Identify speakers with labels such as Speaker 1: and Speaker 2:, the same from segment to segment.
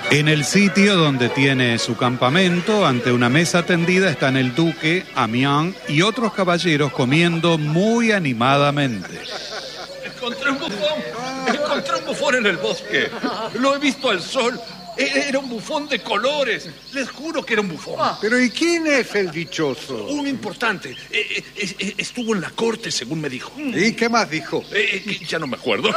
Speaker 1: En el sitio donde tiene su campamento, ante una mesa tendida, están el duque, Amiens y otros caballeros comiendo muy animadamente.
Speaker 2: Encontré un bufón en el bosque. Lo he visto al sol. Era un bufón de colores. Les juro que era un bufón.
Speaker 3: Pero ¿y quién es el dichoso?
Speaker 2: Un importante. Estuvo en la corte, según me dijo.
Speaker 3: ¿Y qué más dijo?
Speaker 2: Ya no me acuerdo.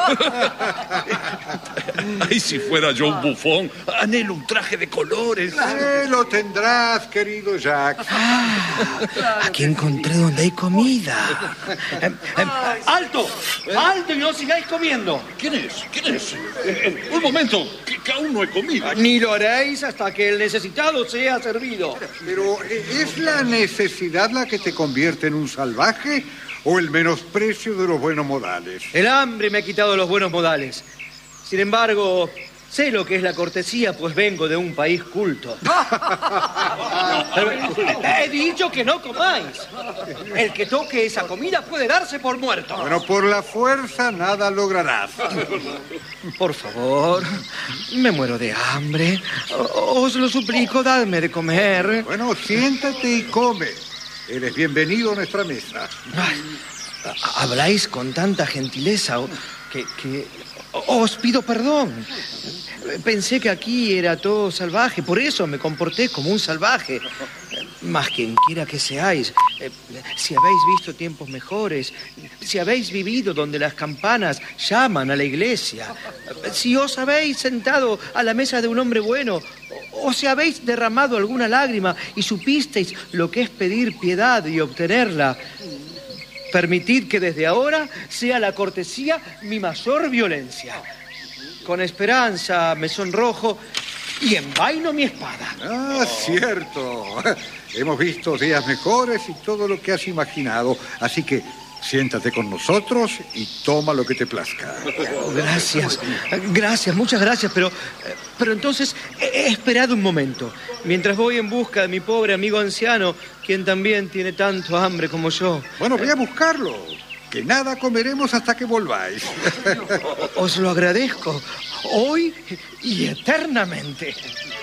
Speaker 2: Ay, si fuera yo un bufón, anhelo un traje de colores.
Speaker 3: Lo tendrás, querido Jacques.
Speaker 4: Aquí encontré donde hay comida.
Speaker 5: ¡Alto! ¡Alto y no sigáis comiendo!
Speaker 2: ¿Quién es? Un momento, que aún no he comido.
Speaker 5: Ni lo haréis hasta que el necesitado sea servido.
Speaker 3: Pero ¿es la necesidad la que te convierte en un salvaje o el menosprecio de los buenos modales?
Speaker 5: El hambre me ha quitado los buenos modales. Sin embargo, sé lo que es la cortesía, pues vengo de un país culto. He dicho que no comáis. El que toque esa comida puede darse por muerto.
Speaker 3: Bueno, por la fuerza nada lograrás.
Speaker 5: Por favor, me muero de hambre. Os lo suplico, dadme de comer.
Speaker 3: Bueno, siéntate y come. Eres bienvenido a nuestra mesa.
Speaker 5: Ay, habláis con tanta gentileza que os pido perdón. Pensé que aquí era todo salvaje, por eso me comporté como un salvaje. Más quien quiera que seáis, si habéis visto tiempos mejores, si habéis vivido donde las campanas llaman a la iglesia, si os habéis sentado a la mesa de un hombre bueno, o si habéis derramado alguna lágrima y supisteis lo que es pedir piedad y obtenerla, permitid que desde ahora sea la cortesía mi mayor violencia. Con esperanza me sonrojo y envaino mi espada.
Speaker 3: Ah, cierto. Hemos visto días mejores y todo lo que has imaginado. Así que siéntate con nosotros y toma lo que te plazca.
Speaker 5: Gracias, muchas gracias. Pero entonces, esperad un momento. Mientras voy en busca de mi pobre amigo anciano, quien también tiene tanto hambre como yo.
Speaker 3: Bueno, voy a buscarlo. Que nada comeremos hasta que volváis.
Speaker 5: Os lo agradezco, hoy y eternamente.